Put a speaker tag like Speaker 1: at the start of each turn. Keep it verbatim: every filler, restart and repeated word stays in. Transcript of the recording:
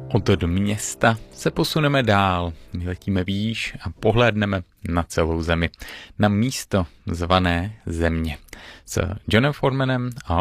Speaker 1: Od do města se posuneme dál, vyletíme výš a pohlédneme na celou zemi, na místo zvané Země. S Johnem Formanem a